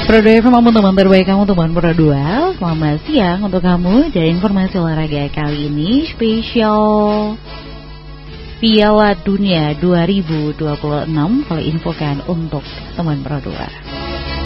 Pro 2 FM, teman terbaik kamu, teman Pro 2. Selamat siang untuk kamu. Dan informasi olahraga kali ini spesial Piala Dunia 2026 kalau infokan untuk teman Pro 2.